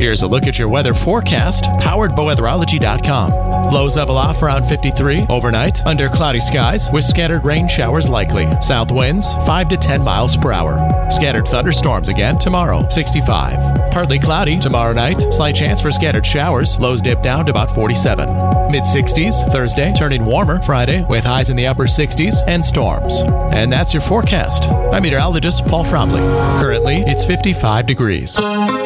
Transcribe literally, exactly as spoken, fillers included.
Here's a look at your weather forecast, powered by weatherology dot com. Lows level off around fifty-three. Overnight, under cloudy skies with scattered rain showers likely. South winds five to ten miles per hour. Scattered thunderstorms again tomorrow, sixty-five. Partly cloudy tomorrow night. Slight chance for scattered showers. Lows dip down to about forty-seven. mid-sixties Thursday, turning warmer Friday with highs in the upper sixties and storms. And that's your forecast. I'm meteorologist Paul Fromley. Currently, it's fifty-five degrees.